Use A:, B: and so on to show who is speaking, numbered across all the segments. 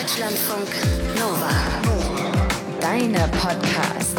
A: Deutschlandfunk Nova. Deine Podcasts.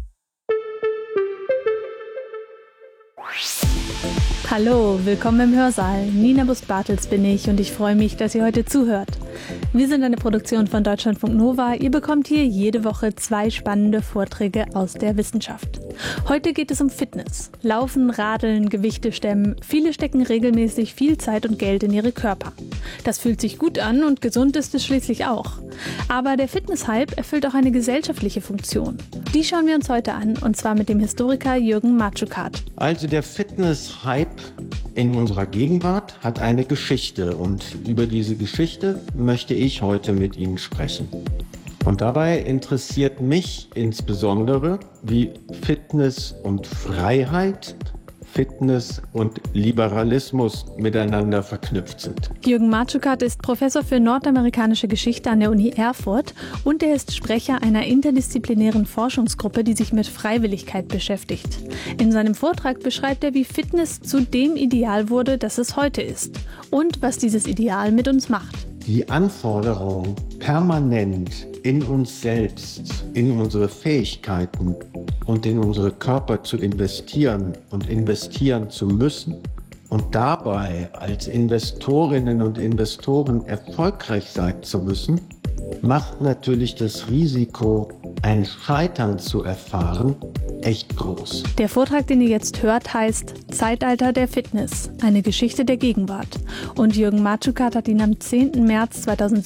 B: Hallo, willkommen im Hörsaal. Nina Bust-Bartels bin ich und ich freue mich, dass ihr heute zuhört. Wir sind eine Produktion von Deutschlandfunk Nova. Ihr bekommt hier jede Woche 2 spannende Vorträge aus der Wissenschaft. Heute geht es um Fitness. Laufen, Radeln, Gewichte stemmen. Viele stecken regelmäßig viel Zeit und Geld in ihre Körper. Das fühlt sich gut an und gesund ist es schließlich auch. Aber der Fitness-Hype erfüllt auch eine gesellschaftliche Funktion. Die schauen wir uns heute an, und zwar mit dem Historiker Jürgen Matschukat.
C: Also der Fitness-Hype in unserer Gegenwart hat eine Geschichte, und über diese Geschichte möchte ich heute mit Ihnen sprechen. Und dabei interessiert mich insbesondere, wie Fitness und Freiheit, Fitness und Liberalismus miteinander verknüpft sind.
B: Jürgen Matschukat ist Professor für nordamerikanische Geschichte an der Uni Erfurt und er ist Sprecher einer interdisziplinären Forschungsgruppe, die sich mit Freiwilligkeit beschäftigt. In seinem Vortrag beschreibt er, wie Fitness zu dem Ideal wurde, das es heute ist und was dieses Ideal mit uns macht.
C: Die Anforderung, permanent in uns selbst, in unsere Fähigkeiten und in unsere Körper zu investieren und investieren zu müssen und dabei als Investorinnen und Investoren erfolgreich sein zu müssen, macht natürlich das Risiko, ein Scheitern zu erfahren, echt groß.
B: Der Vortrag, den ihr jetzt hört, heißt Zeitalter der Fitness, eine Geschichte der Gegenwart. Und Jürgen Matschukat hat ihn am 10. März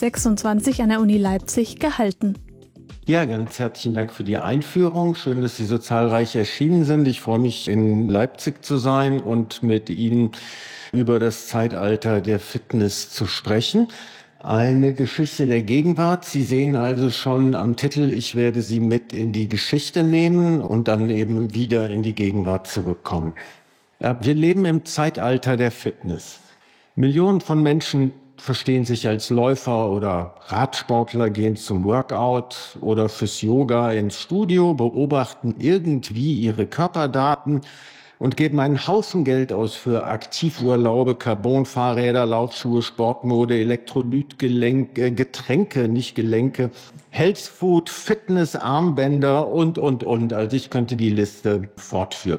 B: 2026 an der Uni Leipzig gehalten.
C: Ja, ganz herzlichen Dank für die Einführung. Schön, dass Sie so zahlreich erschienen sind. Ich freue mich, in Leipzig zu sein und mit Ihnen über das Zeitalter der Fitness zu sprechen. Eine Geschichte der Gegenwart. Sie sehen also schon am Titel, ich werde Sie mit in die Geschichte nehmen und dann eben wieder in die Gegenwart zurückkommen. Wir leben im Zeitalter der Fitness. Millionen von Menschen verstehen sich als Läufer oder Radsportler, gehen zum Workout oder fürs Yoga ins Studio, beobachten irgendwie ihre Körperdaten und geben einen Haufen Geld aus für Aktivurlaube, Carbonfahrräder, Laufschuhe, Sportmode, Elektrolytgelenke, Getränke, nicht Gelenke, Health Food, Fitness, Armbänder und. Also ich könnte die Liste fortführen.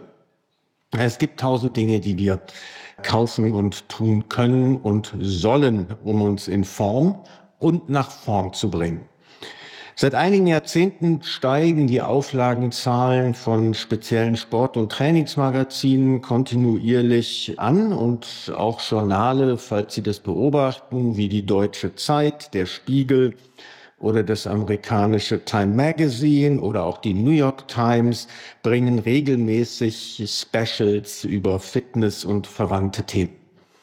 C: Es gibt 1000 Dinge, die wir kaufen und tun können und sollen, um uns in Form und nach Form zu bringen. Seit einigen Jahrzehnten steigen die Auflagenzahlen von speziellen Sport- und Trainingsmagazinen kontinuierlich an und auch Journale, falls Sie das beobachten, wie die Deutsche Zeit, der Spiegel oder das amerikanische Time Magazine oder auch die New York Times bringen regelmäßig Specials über Fitness und verwandte Themen.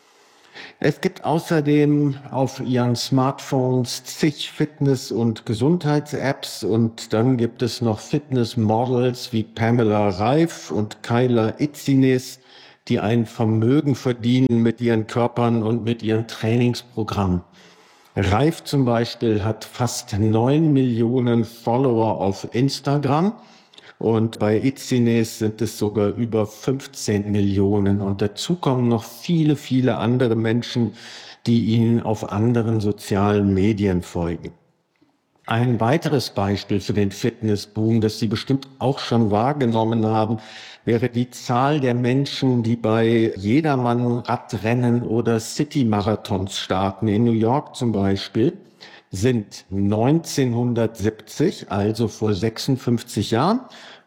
C: Es gibt außerdem auf Ihren Smartphones zig Fitness- und Gesundheits-Apps und dann gibt es noch Fitness-Models wie Pamela Reif und Kayla Itzines, die ein Vermögen verdienen mit ihren Körpern und mit ihren Trainingsprogrammen. Reif zum Beispiel hat fast 9 Millionen Follower auf Instagram. Und bei Itzines sind es sogar über 15 Millionen. Und dazu kommen noch viele, viele andere Menschen, die ihnen auf anderen sozialen Medien folgen. Ein weiteres Beispiel für den Fitnessboom, das Sie bestimmt auch schon wahrgenommen haben, wäre die Zahl der Menschen, die bei Jedermann-Radrennen oder City-Marathons starten. In New York zum Beispiel sind 1970, also vor 56 Jahren,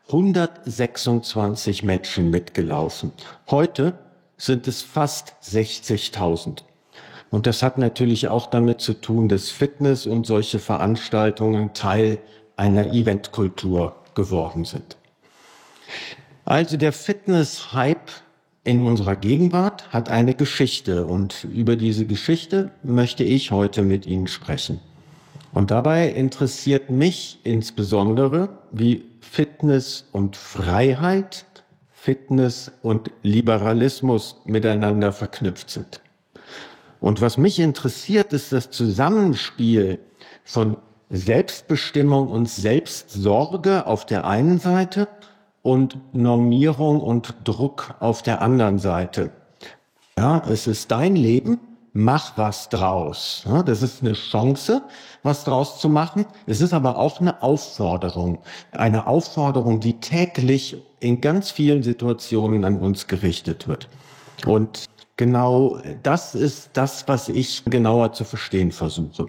C: 126 Menschen mitgelaufen. Heute sind es fast 60.000. Und das hat natürlich auch damit zu tun, dass Fitness und solche Veranstaltungen Teil einer Eventkultur geworden sind. Also der Fitness-Hype in unserer Gegenwart hat eine Geschichte und über diese Geschichte möchte ich heute mit Ihnen sprechen. Und dabei interessiert mich insbesondere, wie Fitness und Freiheit, Fitness und Liberalismus miteinander verknüpft sind. Und was mich interessiert, ist das Zusammenspiel von Selbstbestimmung und Selbstsorge auf der einen Seite und Normierung und Druck auf der anderen Seite. Ja, es ist dein Leben mach was draus. Ja, das ist eine Chance, was draus zu machen. Es ist aber auch eine Aufforderung, die täglich in ganz vielen Situationen an uns gerichtet wird. Und genau das ist das, was ich genauer zu verstehen versuche.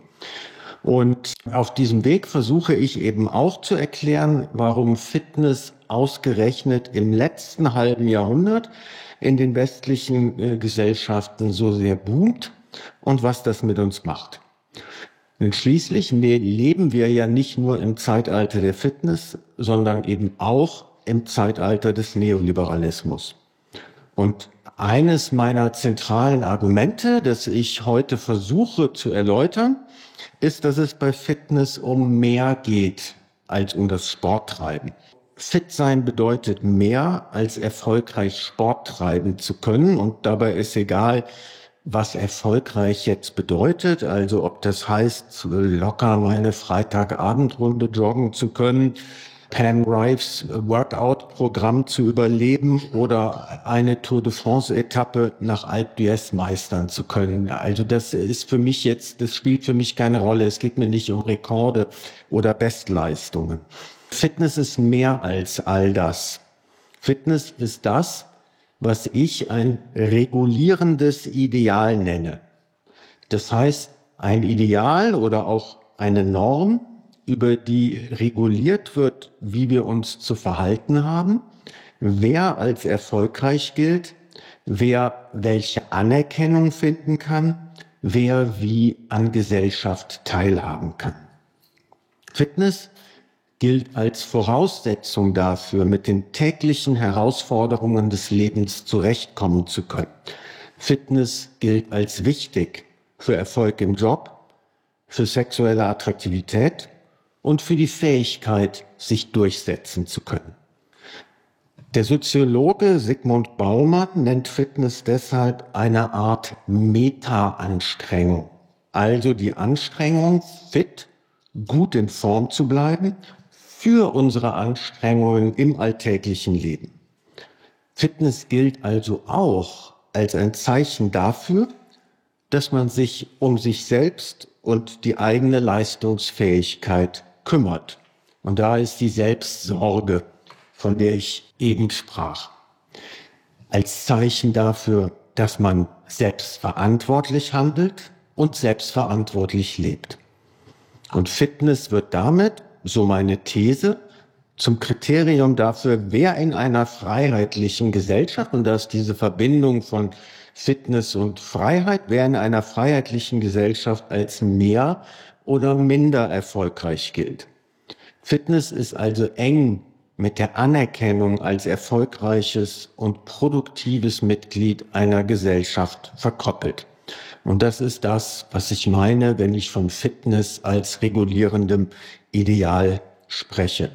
C: Und auf diesem Weg versuche ich eben auch zu erklären, warum Fitness ausgerechnet im letzten halben Jahrhundert in den westlichen Gesellschaften so sehr boomt und was das mit uns macht. Denn schließlich leben wir ja nicht nur im Zeitalter der Fitness, sondern eben auch im Zeitalter des Neoliberalismus. Und eines meiner zentralen Argumente, das ich heute versuche zu erläutern, ist, dass es bei Fitness um mehr geht als um das Sporttreiben. Fit sein bedeutet mehr, als erfolgreich Sport treiben zu können. Und dabei ist egal, was erfolgreich jetzt bedeutet. Also ob das heißt, locker meine Freitagabendrunde joggen zu können, Pam Rives Workout-Programm zu überleben oder eine Tour de France-Etappe nach Alpe d'Huez meistern zu können. Also das spielt für mich keine Rolle. Es geht mir nicht um Rekorde oder Bestleistungen. Fitness ist mehr als all das. Fitness ist das, was ich ein regulierendes Ideal nenne. Das heißt, ein Ideal oder auch eine Norm, über die reguliert wird, wie wir uns zu verhalten haben, wer als erfolgreich gilt, wer welche Anerkennung finden kann, wer wie an Gesellschaft teilhaben kann. Fitness gilt als Voraussetzung dafür, mit den täglichen Herausforderungen des Lebens zurechtkommen zu können. Fitness gilt als wichtig für Erfolg im Job, für sexuelle Attraktivität und für die Fähigkeit, sich durchsetzen zu können. Der Soziologe Zygmunt Bauman nennt Fitness deshalb eine Art Meta-Anstrengung. Also die Anstrengung, fit, gut in Form zu bleiben, für unsere Anstrengungen im alltäglichen Leben. Fitness gilt also auch als ein Zeichen dafür, dass man sich um sich selbst und die eigene Leistungsfähigkeit kümmert. Und da ist die Selbstsorge, von der ich eben sprach, als Zeichen dafür, dass man selbstverantwortlich handelt und selbstverantwortlich lebt. Und Fitness wird damit, so meine These, zum Kriterium dafür, wer in einer freiheitlichen Gesellschaft, und da ist diese Verbindung von Fitness und Freiheit, wer in einer freiheitlichen Gesellschaft als mehr oder minder erfolgreich gilt. Fitness ist also eng mit der Anerkennung als erfolgreiches und produktives Mitglied einer Gesellschaft verkoppelt. Und das ist das, was ich meine, wenn ich von Fitness als regulierendem Ideal spreche.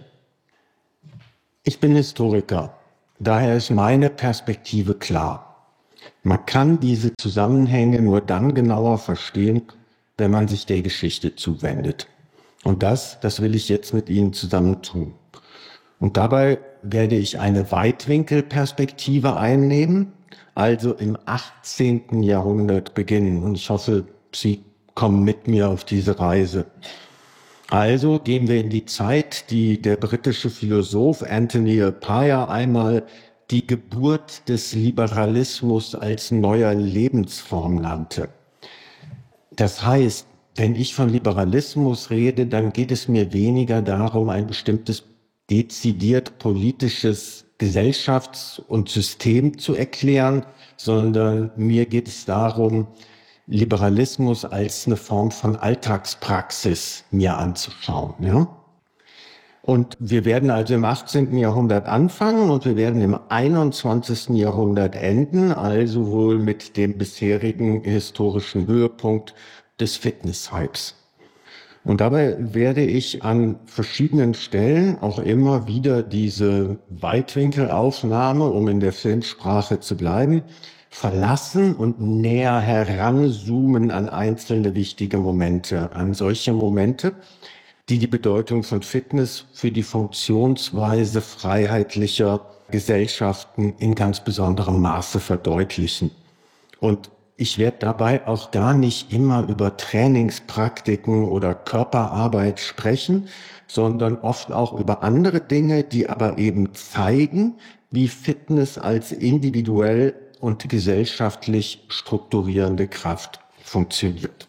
C: Ich bin Historiker, daher ist meine Perspektive klar. Man kann diese Zusammenhänge nur dann genauer verstehen, wenn man sich der Geschichte zuwendet. Und das will ich jetzt mit Ihnen zusammen tun. Und dabei werde ich eine Weitwinkelperspektive einnehmen, also im 18. Jahrhundert beginnen. Und ich hoffe, Sie kommen mit mir auf diese Reise. Also gehen wir in die Zeit, die der britische Philosoph Anthony Appiah einmal die Geburt des Liberalismus als neuer Lebensform nannte. Das heißt, wenn ich von Liberalismus rede, dann geht es mir weniger darum, ein bestimmtes dezidiert politisches Gesellschafts- und System zu erklären, sondern mir geht es darum, Liberalismus als eine Form von Alltagspraxis mir anzuschauen. Ja? Und wir werden also im 18. Jahrhundert anfangen und wir werden im 21. Jahrhundert enden, also wohl mit dem bisherigen historischen Höhepunkt des Fitness-Hypes. Und dabei werde ich an verschiedenen Stellen auch immer wieder diese Weitwinkelaufnahme, um in der Filmsprache zu bleiben, verlassen und näher heranzoomen an einzelne wichtige Momente, an solche Momente, die die Bedeutung von Fitness für die Funktionsweise freiheitlicher Gesellschaften in ganz besonderem Maße verdeutlichen. Und Ich werde dabei auch gar nicht immer über Trainingspraktiken oder Körperarbeit sprechen, sondern oft auch über andere Dinge, die aber eben zeigen, wie Fitness als individuell und gesellschaftlich strukturierende Kraft funktioniert.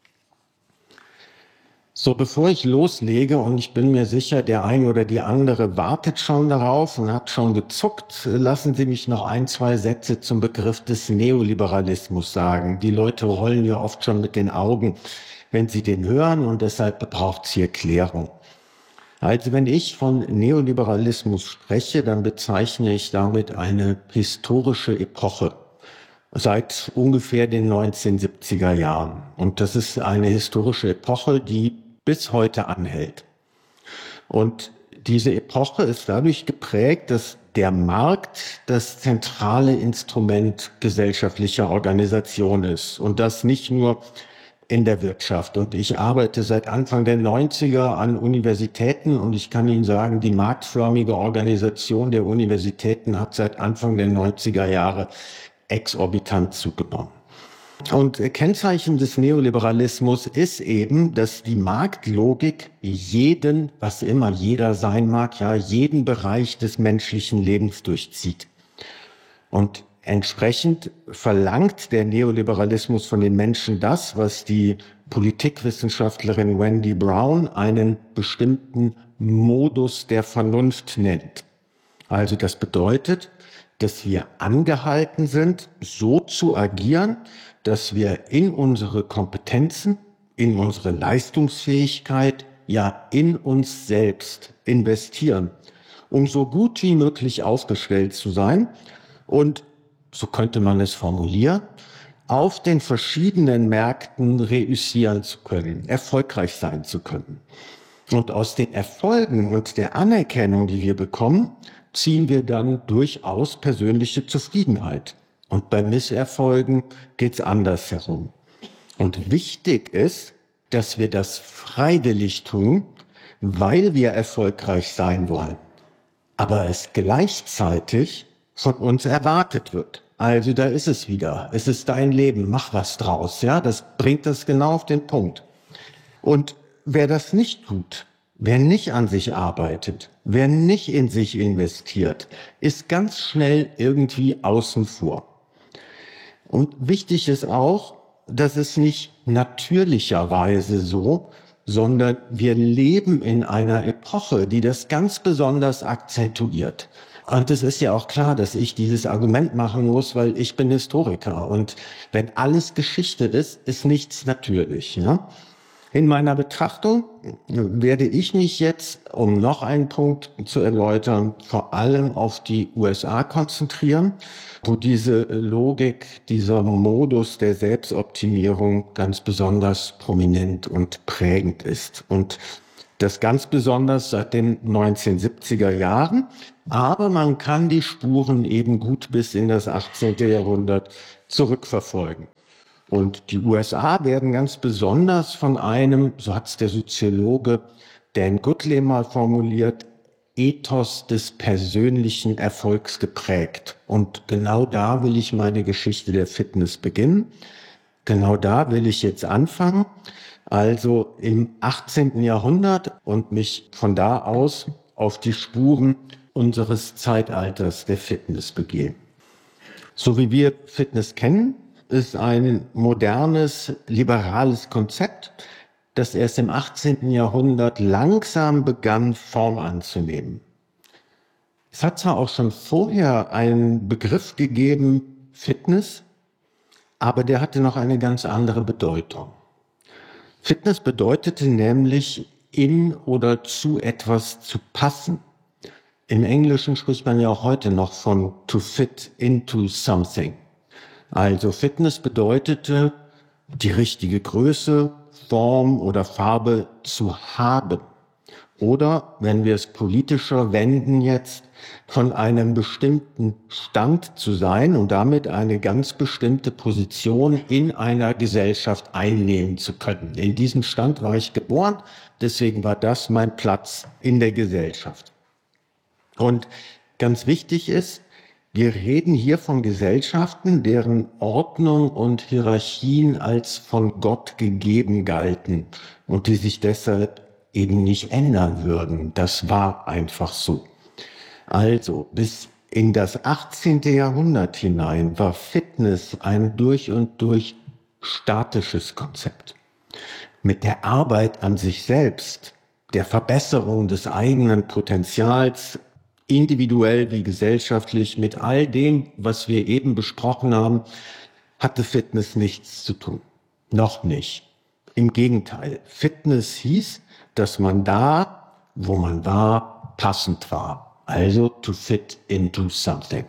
C: So, bevor ich loslege, und ich bin mir sicher, der eine oder die andere wartet schon darauf und hat schon gezuckt, lassen Sie mich noch 2 Sätze zum Begriff des Neoliberalismus sagen. Die Leute rollen ja oft schon mit den Augen, wenn sie den hören, und deshalb braucht es hier Klärung. Also wenn ich von Neoliberalismus spreche, dann bezeichne ich damit eine historische Epoche seit ungefähr den 1970er Jahren. Und das ist eine historische Epoche, die bis heute anhält. Und diese Epoche ist dadurch geprägt, dass der Markt das zentrale Instrument gesellschaftlicher Organisation ist. Und das nicht nur in der Wirtschaft. Und ich arbeite seit Anfang der 90er an Universitäten, und ich kann Ihnen sagen, die marktförmige Organisation der Universitäten hat seit Anfang der 90er Jahre exorbitant zugenommen. Und Kennzeichen des Neoliberalismus ist eben, dass die Marktlogik jeden, was immer jeder sein mag, ja, jeden Bereich des menschlichen Lebens durchzieht. Und entsprechend verlangt der Neoliberalismus von den Menschen das, was die Politikwissenschaftlerin Wendy Brown einen bestimmten Modus der Vernunft nennt. Also das bedeutet, dass wir angehalten sind, so zu agieren, dass wir in unsere Kompetenzen, in unsere Leistungsfähigkeit, ja in uns selbst investieren, um so gut wie möglich aufgestellt zu sein und, so könnte man es formulieren, auf den verschiedenen Märkten reüssieren zu können, erfolgreich sein zu können. Und aus den Erfolgen und der Anerkennung, die wir bekommen, ziehen wir dann durchaus persönliche Zufriedenheit. Und bei Misserfolgen geht's anders herum. Und wichtig ist, dass wir das freiwillig tun, weil wir erfolgreich sein wollen. Aber es gleichzeitig von uns erwartet wird. Also da ist es wieder. Es ist dein Leben, mach was draus. Ja, das bringt das genau auf den Punkt. Und wer das nicht tut, wer nicht an sich arbeitet, wer nicht in sich investiert, ist ganz schnell irgendwie außen vor. Und wichtig ist auch, dass es nicht natürlicherweise so, sondern wir leben in einer Epoche, die das ganz besonders akzentuiert. Und es ist ja auch klar, dass ich dieses Argument machen muss, weil ich bin Historiker. Und wenn alles Geschichte ist, ist nichts natürlich. Ja? In meiner Betrachtung werde ich mich jetzt, um noch einen Punkt zu erläutern, vor allem auf die USA konzentrieren, wo diese Logik, dieser Modus der Selbstoptimierung ganz besonders prominent und prägend ist. Und das ganz besonders seit den 1970er Jahren. Aber man kann die Spuren eben gut bis in das 18. Jahrhundert zurückverfolgen. Und die USA werden ganz besonders von einem, so hat es der Soziologe Dan Goodley mal formuliert, Ethos des persönlichen Erfolgs geprägt. Und genau da will ich meine Geschichte der Fitness beginnen. Genau da will ich jetzt anfangen. Also im 18. Jahrhundert und mich von da aus auf die Spuren unseres Zeitalters der Fitness begeben. So wie wir Fitness kennen, ist ein modernes, liberales Konzept, das erst im 18. Jahrhundert langsam begann, Form anzunehmen. Es hat zwar auch schon vorher einen Begriff gegeben, Fitness, aber der hatte noch eine ganz andere Bedeutung. Fitness bedeutete nämlich, in oder zu etwas zu passen. Im Englischen spricht man ja auch heute noch von to fit into something. Also Fitness bedeutete, die richtige Größe, Form oder Farbe zu haben. Oder, wenn wir es politischer wenden jetzt, von einem bestimmten Stand zu sein und damit eine ganz bestimmte Position in einer Gesellschaft einnehmen zu können. In diesem Stand war ich geboren, deswegen war das mein Platz in der Gesellschaft. Und ganz wichtig ist, Wir reden hier von Gesellschaften, deren Ordnung und Hierarchien als von Gott gegeben galten und die sich deshalb eben nicht ändern würden. Das war einfach so. Also bis in das 18. Jahrhundert hinein war Fitness ein durch und durch statisches Konzept. Mit der Arbeit an sich selbst, der Verbesserung des eigenen Potenzials, individuell wie gesellschaftlich, mit all dem, was wir eben besprochen haben, hatte Fitness nichts zu tun. Noch nicht. Im Gegenteil, Fitness hieß, dass man da, wo man war, passend war. Also to fit into something.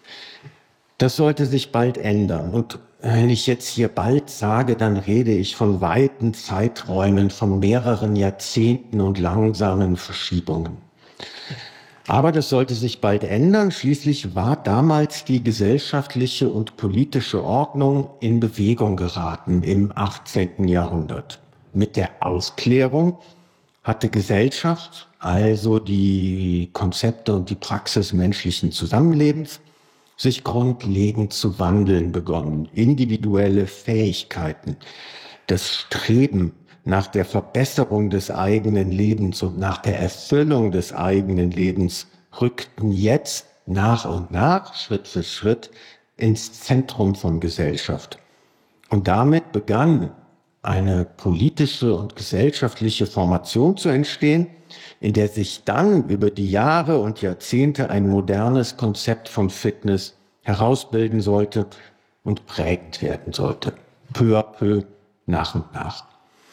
C: Das sollte sich bald ändern. Und wenn ich jetzt hier bald sage, dann rede ich von weiten Zeiträumen, von mehreren Jahrzehnten und langsamen Verschiebungen. Aber das sollte sich bald ändern. Schließlich war damals die gesellschaftliche und politische Ordnung in Bewegung geraten im 18. Jahrhundert. Mit der Aufklärung hatte Gesellschaft, also die Konzepte und die Praxis menschlichen Zusammenlebens, sich grundlegend zu wandeln begonnen. Individuelle Fähigkeiten, das Streben nach der Verbesserung des eigenen Lebens und nach der Erfüllung des eigenen Lebens rückten jetzt nach und nach, Schritt für Schritt, ins Zentrum von Gesellschaft. Und damit begann eine politische und gesellschaftliche Formation zu entstehen, in der sich dann über die Jahre und Jahrzehnte ein modernes Konzept von Fitness herausbilden sollte und prägend werden sollte. Peu à peu, nach und nach.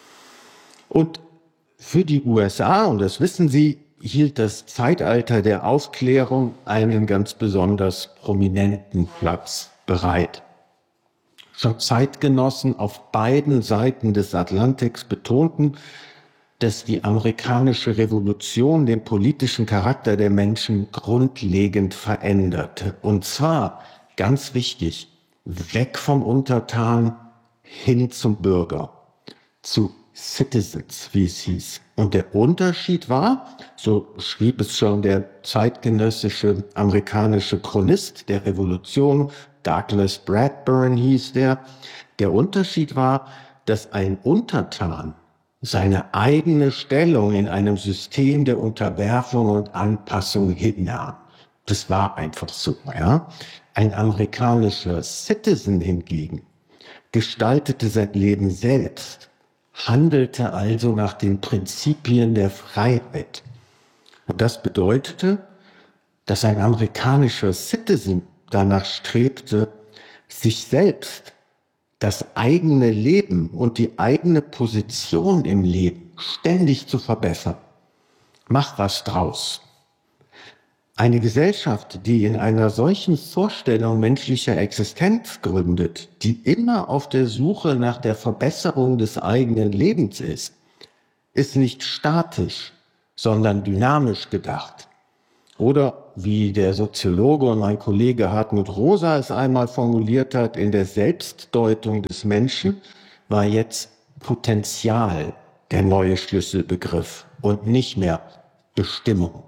C: Und für die USA, und das wissen Sie, hielt das Zeitalter der Aufklärung einen ganz besonders prominenten Platz bereit. Schon Zeitgenossen auf beiden Seiten des Atlantiks betonten, dass die amerikanische Revolution den politischen Charakter der Menschen grundlegend veränderte. Und zwar, ganz wichtig, weg vom Untertan hin zum Bürger, zu Citizens, wie es hieß. Und der Unterschied war, so schrieb es schon der zeitgenössische amerikanische Chronist der Revolution, Douglas Bradburn hieß der Unterschied war, dass ein Untertan seine eigene Stellung in einem System der Unterwerfung und Anpassung hinnahm. Das war einfach so, ja. Ein amerikanischer Citizen hingegen gestaltete sein Leben selbst, handelte also nach den Prinzipien der Freiheit. Und das bedeutete, dass ein amerikanischer Citizen danach strebte, sich selbst, das eigene Leben und die eigene Position im Leben ständig zu verbessern. Mach was draus. Eine Gesellschaft, die in einer solchen Vorstellung menschlicher Existenz gründet, die immer auf der Suche nach der Verbesserung des eigenen Lebens ist nicht statisch, sondern dynamisch gedacht. Oder wie der Soziologe und mein Kollege Hartmut Rosa es einmal formuliert hat, in der Selbstdeutung des Menschen war jetzt Potenzial der neue Schlüsselbegriff und nicht mehr Bestimmung.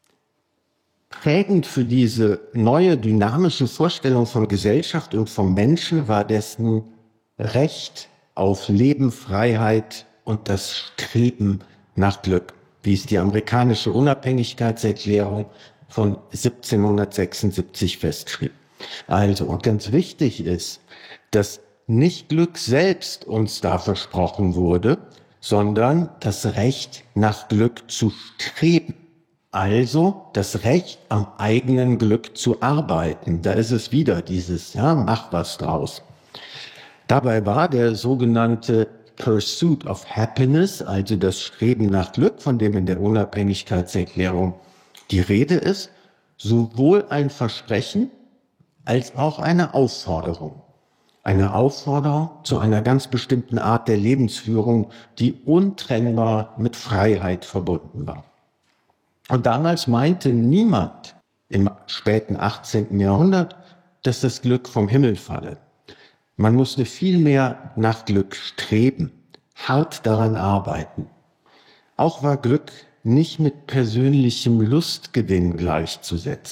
C: Prägend für diese neue dynamische Vorstellung von Gesellschaft und vom Menschen war dessen Recht auf Leben, Freiheit und das Streben nach Glück, wie es die amerikanische Unabhängigkeitserklärung von 1776 festschrieb. Also, und ganz wichtig ist, dass nicht Glück selbst uns da versprochen wurde, sondern das Recht nach Glück zu streben. Also das Recht am eigenen Glück zu arbeiten. Da ist es wieder dieses, ja, mach was draus. Dabei war der sogenannte Pursuit of Happiness, also das Streben nach Glück, von dem in der Unabhängigkeitserklärung die Rede ist, sowohl ein Versprechen als auch eine Aufforderung. Eine Aufforderung zu einer ganz bestimmten Art der Lebensführung, die untrennbar mit Freiheit verbunden war. Und damals meinte niemand im späten 18. Jahrhundert, dass das Glück vom Himmel falle. Man musste vielmehr nach Glück streben, hart daran arbeiten. Auch war Glück nicht mit persönlichem Lustgewinn gleichzusetzen.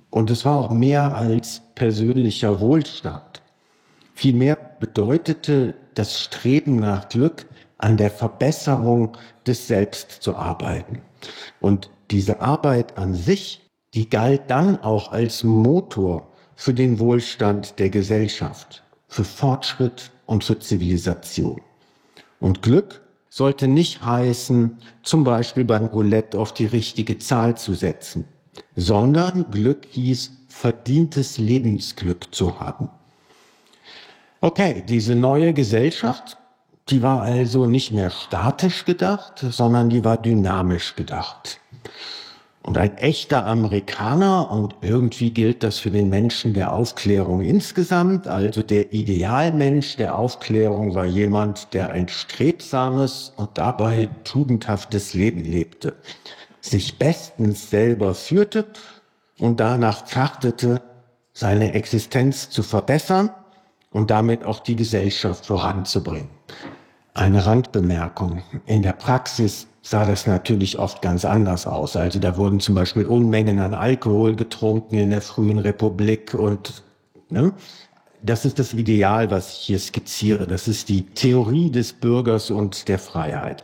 C: Und es war auch mehr als persönlicher Wohlstand. Vielmehr bedeutete das Streben nach Glück, an der Verbesserung des Selbst zu arbeiten. Und diese Arbeit an sich, die galt dann auch als Motor für den Wohlstand der Gesellschaft, für Fortschritt und für Zivilisation. Und Glück sollte nicht heißen, zum Beispiel beim Roulette auf die richtige Zahl zu setzen, sondern Glück hieß, verdientes Lebensglück zu haben. Okay, diese neue Gesellschaft, die war also nicht mehr statisch gedacht, sondern die war dynamisch gedacht. Und ein echter Amerikaner, und irgendwie gilt das für den Menschen der Aufklärung insgesamt, also der Idealmensch der Aufklärung war jemand, der ein strebsames und dabei tugendhaftes Leben lebte, sich bestens selber führte und danach trachtete, seine Existenz zu verbessern und damit auch die Gesellschaft voranzubringen. Eine Randbemerkung. In der Praxis sah das natürlich oft ganz anders aus. Also da wurden zum Beispiel Unmengen an Alkohol getrunken in der frühen Republik und das ist das Ideal, was ich hier skizziere. Das ist die Theorie des Bürgers und der Freiheit.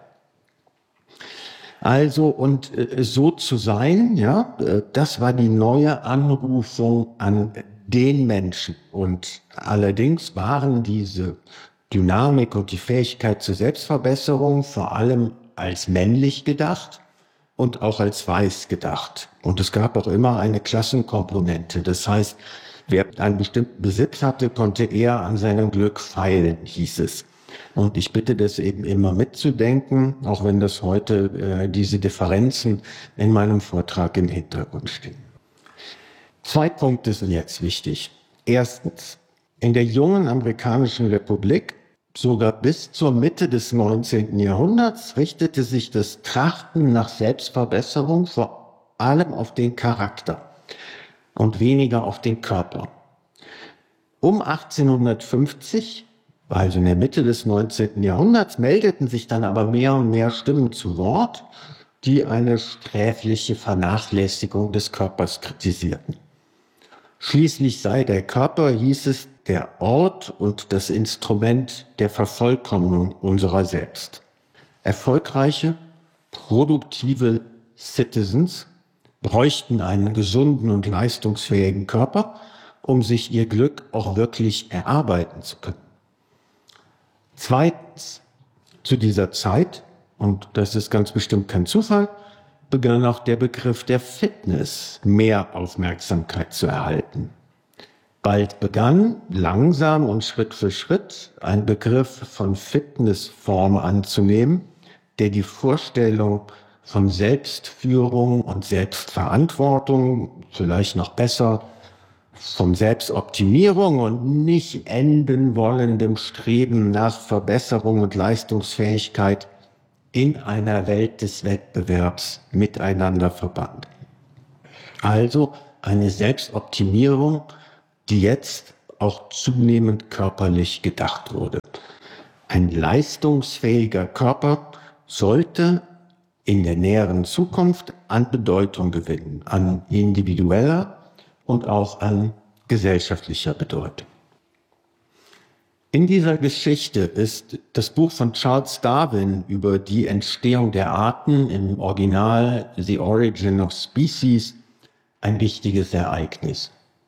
C: Also und so zu sein, ja, das war die neue Anrufung an den Menschen. Und allerdings waren diese Dynamik und die Fähigkeit zur Selbstverbesserung vor allem als männlich gedacht und auch als weiß gedacht. Und es gab auch immer eine Klassenkomponente. Das heißt, wer einen bestimmten Besitz hatte, konnte eher an seinem Glück feilen, hieß es. Und ich bitte das eben immer mitzudenken, auch wenn das heute diese Differenzen in meinem Vortrag im Hintergrund stehen. 2 Punkte sind jetzt wichtig. Erstens, in der jungen amerikanischen Republik, sogar bis zur Mitte des 19. Jahrhunderts, richtete sich das Trachten nach Selbstverbesserung vor allem auf den Charakter und weniger auf den Körper. Um 1850, also in der Mitte des 19. Jahrhunderts, meldeten sich dann aber mehr und mehr Stimmen zu Wort, die eine sträfliche Vernachlässigung des Körpers kritisierten. Schließlich sei der Körper, hieß es, der Ort und das Instrument der Vervollkommnung unserer selbst. Erfolgreiche, produktive Citizens bräuchten einen gesunden und leistungsfähigen Körper, um sich ihr Glück auch wirklich erarbeiten zu können. Zweitens, zu dieser Zeit, und das ist ganz bestimmt kein Zufall, begann auch der Begriff der Fitness mehr Aufmerksamkeit zu erhalten. Bald begann, langsam und Schritt für Schritt, ein Begriff von Fitnessform anzunehmen, der die Vorstellung von Selbstführung und Selbstverantwortung, vielleicht noch besser von Selbstoptimierung und nicht enden wollendem Streben nach Verbesserung und Leistungsfähigkeit in einer Welt des Wettbewerbs miteinander verband. Also eine Selbstoptimierung, die jetzt auch zunehmend körperlich gedacht wurde. Ein leistungsfähiger Körper sollte in der näheren Zukunft an Bedeutung gewinnen, an individueller und auch an gesellschaftlicher Bedeutung. In dieser Geschichte ist das Buch von Charles Darwin über die Entstehung der Arten, im Original The Origin of Species, ein wichtiges Ereignis.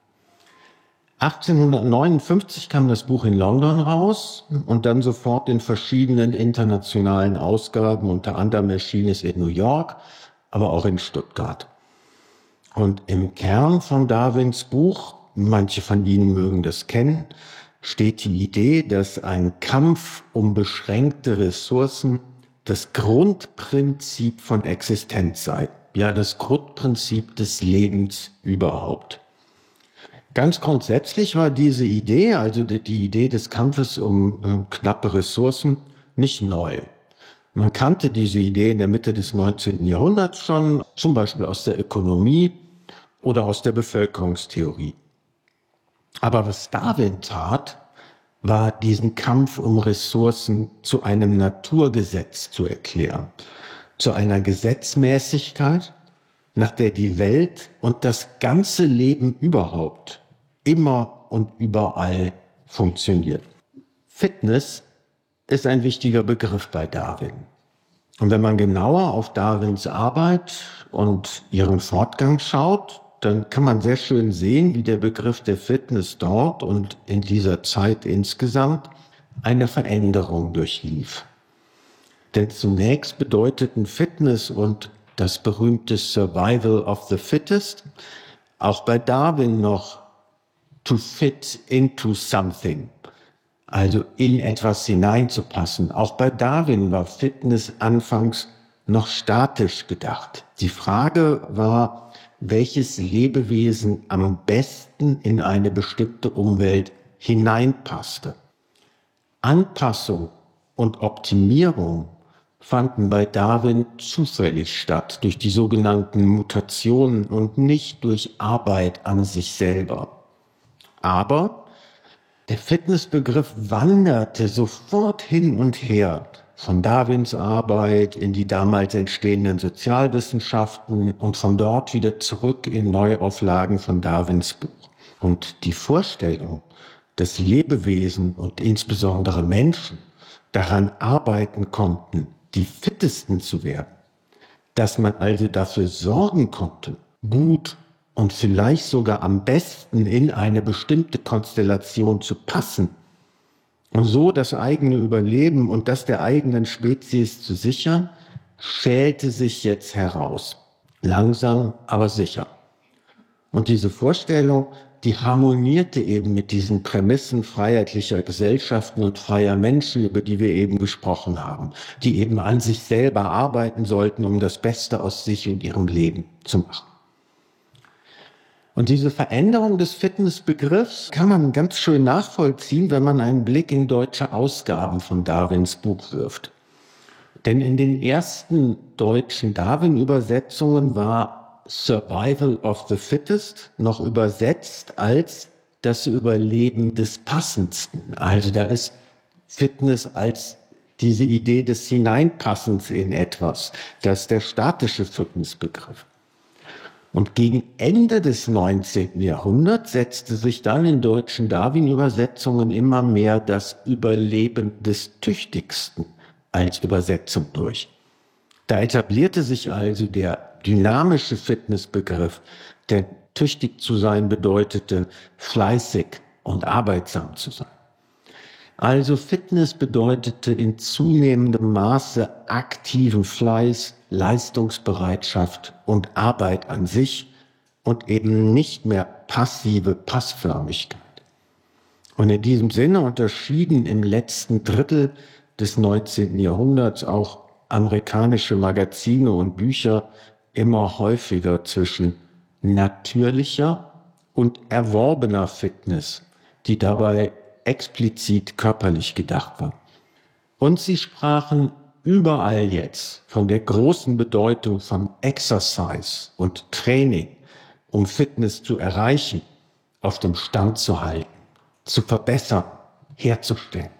C: 1859 kam das Buch in London raus und dann sofort in verschiedenen internationalen Ausgaben, unter anderem erschien es in New York, aber auch in Stuttgart. Und im Kern von Darwins Buch, manche von Ihnen mögen das kennen, steht die Idee, dass ein Kampf um beschränkte Ressourcen das Grundprinzip von Existenz sei. Ja, das Grundprinzip des Lebens überhaupt. Ganz grundsätzlich war diese Idee, also die Idee des Kampfes um knappe Ressourcen, nicht neu. Man kannte diese Idee in der Mitte des 19. Jahrhunderts schon, zum Beispiel aus der Ökonomie oder aus der Bevölkerungstheorie. Aber was Darwin tat, war diesen Kampf um Ressourcen zu einem Naturgesetz zu erklären, zu einer Gesetzmäßigkeit, nach der die Welt und das ganze Leben überhaupt immer und überall funktioniert. Fitness ist ein wichtiger Begriff bei Darwin. Und wenn man genauer auf Darwins Arbeit und ihren Fortgang schaut, dann kann man sehr schön sehen, wie der Begriff der Fitness dort und in dieser Zeit insgesamt eine Veränderung durchlief. Denn zunächst bedeuteten Fitness und das berühmte Survival of the Fittest auch bei Darwin noch to fit into something, also in etwas hineinzupassen. Auch bei Darwin war Fitness anfangs noch statisch gedacht. Die Frage war, welches Lebewesen am besten in eine bestimmte Umwelt hineinpasste. Anpassung und Optimierung fanden bei Darwin zufällig statt, durch die sogenannten Mutationen und nicht durch Arbeit an sich selber. Aber der Fitnessbegriff wanderte sofort hin und her von Darwins Arbeit in die damals entstehenden Sozialwissenschaften und von dort wieder zurück in Neuauflagen von Darwins Buch. Und die Vorstellung, dass Lebewesen und insbesondere Menschen daran arbeiten konnten, die fittesten zu werden, dass man also dafür sorgen konnte, gut und vielleicht sogar am besten in eine bestimmte Konstellation zu passen und so das eigene Überleben und das der eigenen Spezies zu sichern, schälte sich jetzt heraus. Langsam, aber sicher. Und diese Vorstellung, die harmonierte eben mit diesen Prämissen freiheitlicher Gesellschaften und freier Menschen, über die wir eben gesprochen haben, die eben an sich selber arbeiten sollten, um das Beste aus sich und ihrem Leben zu machen. Und diese Veränderung des Fitnessbegriffs kann man ganz schön nachvollziehen, wenn man einen Blick in deutsche Ausgaben von Darwins Buch wirft. Denn in den ersten deutschen Darwin-Übersetzungen war Survival of the Fittest noch übersetzt als das Überleben des Passendsten. Also da ist Fitness als diese Idee des Hineinpassens in etwas. Das ist der statische Fitnessbegriff. Und gegen Ende des 19. Jahrhunderts setzte sich dann in deutschen Darwin-Übersetzungen immer mehr das Überleben des Tüchtigsten als Übersetzung durch. Da etablierte sich also der dynamische Fitnessbegriff, der tüchtig zu sein bedeutete, fleißig und arbeitsam zu sein. Also Fitness bedeutete in zunehmendem Maße aktiven Fleiß, Leistungsbereitschaft und Arbeit an sich und eben nicht mehr passive Passförmigkeit. Und in diesem Sinne unterschieden im letzten Drittel des 19. Jahrhunderts auch amerikanische Magazine und Bücher immer häufiger zwischen natürlicher und erworbener Fitness, die dabei explizit körperlich gedacht war. Und sie sprachen überall jetzt von der großen Bedeutung von Exercise und Training, um Fitness zu erreichen, auf dem Stand zu halten, zu verbessern, herzustellen.